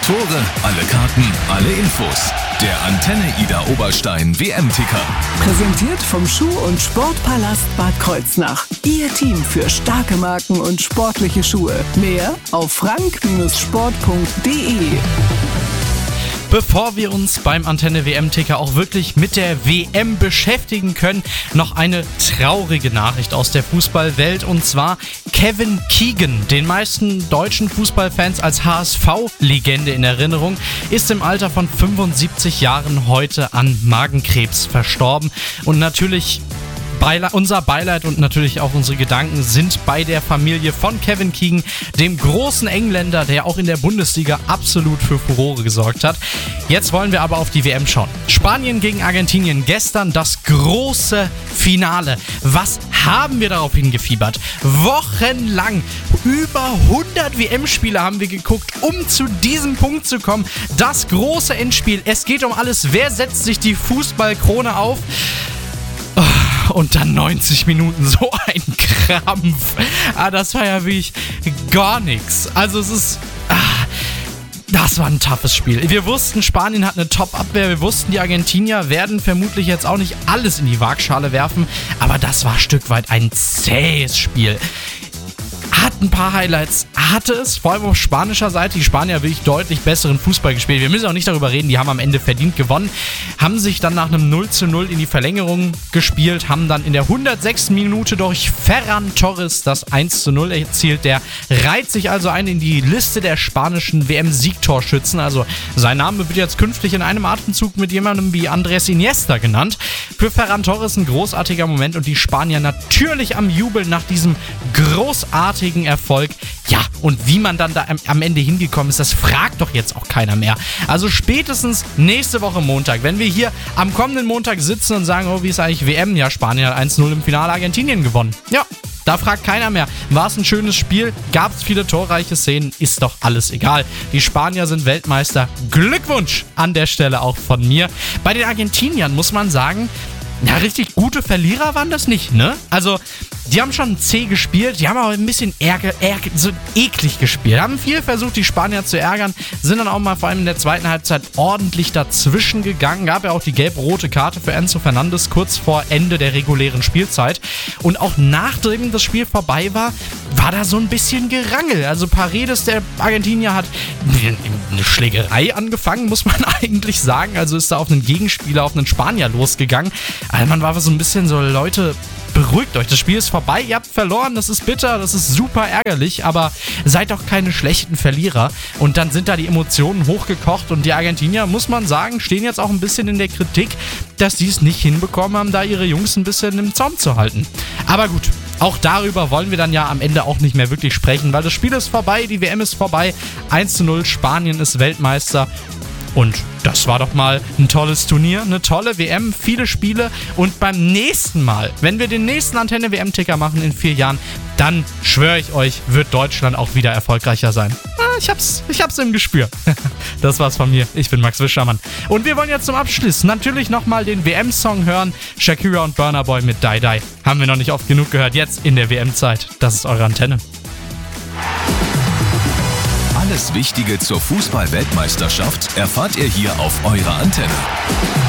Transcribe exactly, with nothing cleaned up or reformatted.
Tore, alle Karten, alle Infos. Der Antenne Ida Oberstein W M-Ticker. Präsentiert vom Schuh- und Sportpalast Bad Kreuznach. Ihr Team für starke Marken und sportliche Schuhe. Mehr auf frank Sport punkt de. Bevor wir uns beim Antenne W M-Ticker auch wirklich mit der W M beschäftigen können, noch eine traurige Nachricht aus der Fußballwelt, und zwar Kevin Keegan, den meisten deutschen Fußballfans als H S V-Legende in Erinnerung, ist im Alter von fünfundsiebzig Jahren heute an Magenkrebs verstorben. Und natürlich Beile- unser Beileid und natürlich auch unsere Gedanken sind bei der Familie von Kevin Keegan, dem großen Engländer, der auch in der Bundesliga absolut für Furore gesorgt hat. Jetzt wollen wir aber auf die W M schauen. Spanien gegen Argentinien, gestern das große Finale. Was haben wir darauf hingefiebert? Wochenlang, über hundert W M-Spiele haben wir geguckt, um zu diesem Punkt zu kommen. Das große Endspiel, es geht um alles. Wer setzt sich die Fußballkrone auf? Und dann neunzig Minuten, so ein Krampf. Ah, das war ja wirklich gar nichts. Also es ist... Ah, das war ein toughes Spiel. Wir wussten, Spanien hat eine Top-Abwehr. Wir wussten, die Argentinier werden vermutlich jetzt auch nicht alles in die Waagschale werfen. Aber das war ein Stück weit ein zähes Spiel. Hat ein paar Highlights, hatte es, vor allem auf spanischer Seite. Die Spanier haben wirklich deutlich besseren Fußball gespielt. Wir müssen auch nicht darüber reden, die haben am Ende verdient gewonnen. Haben sich dann nach einem null zu null in die Verlängerung gespielt, haben dann in der hundertsechsten Minute durch Ferran Torres das eins zu null erzielt. Der reiht sich also ein in die Liste der spanischen W M-Siegtorschützen. Also sein Name wird jetzt künftig in einem Atemzug mit jemandem wie Andrés Iniesta genannt. Für Ferran Torres ein großartiger Moment und die Spanier natürlich am Jubeln nach diesem großartigen Erfolg. Ja, und wie man dann da am Ende hingekommen ist, das fragt doch jetzt auch keiner mehr. Also spätestens nächste Woche Montag, wenn wir hier am kommenden Montag sitzen und sagen, oh, wie ist eigentlich W M? Ja, Spanien hat eins zu null im Finale Argentinien gewonnen. Ja, da fragt keiner mehr. War es ein schönes Spiel? Gab es viele torreiche Szenen? Ist doch alles egal. Die Spanier sind Weltmeister. Glückwunsch an der Stelle auch von mir. Bei den Argentiniern muss man sagen, ja, richtig gute Verlierer waren das nicht, ne? Also, die haben schon zäh gespielt, die haben aber ein bisschen ärger, ärger, so eklig gespielt. Haben viel versucht, die Spanier zu ärgern, sind dann auch mal vor allem in der zweiten Halbzeit ordentlich dazwischen gegangen. Gab ja auch die gelb-rote Karte für Enzo Fernandes kurz vor Ende der regulären Spielzeit. Und auch nachdem das Spiel vorbei war, war da so ein bisschen Gerangel. Also Paredes, der Argentinier, hat eine Schlägerei angefangen, muss man eigentlich sagen. Also ist da auf einen Gegenspieler, auf einen Spanier losgegangen. Also man war so ein bisschen so, Leute, beruhigt euch, das Spiel ist vorbei, ihr habt verloren, das ist bitter, das ist super ärgerlich, aber seid doch keine schlechten Verlierer. Und dann sind da die Emotionen hochgekocht und die Argentinier, muss man sagen, stehen jetzt auch ein bisschen in der Kritik, dass die es nicht hinbekommen haben, da ihre Jungs ein bisschen im Zaum zu halten. Aber gut, auch darüber wollen wir dann ja am Ende auch nicht mehr wirklich sprechen, weil das Spiel ist vorbei, die W M ist vorbei, eins zu null, Spanien ist Weltmeister. Und das war doch mal ein tolles Turnier, eine tolle W M, viele Spiele. Und beim nächsten Mal, wenn wir den nächsten Antenne-W M-Ticker machen in vier Jahren, dann schwöre ich euch, wird Deutschland auch wieder erfolgreicher sein. Ah, ich hab's, ich hab's im Gespür. Das war's von mir. Ich bin Max Wischermann. Und wir wollen jetzt zum Abschluss natürlich nochmal den W M-Song hören. Shakira und Burna Boy mit Die Die. Haben wir noch nicht oft genug gehört, jetzt in der W M-Zeit. Das ist eure Antenne. Alles Wichtige zur Fußball-Weltmeisterschaft erfahrt ihr hier auf eurer Antenne.